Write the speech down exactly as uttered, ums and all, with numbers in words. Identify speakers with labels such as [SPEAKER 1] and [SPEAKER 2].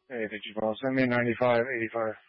[SPEAKER 1] Hey, thank you, Paul. Send me ninety-five, eighty-five.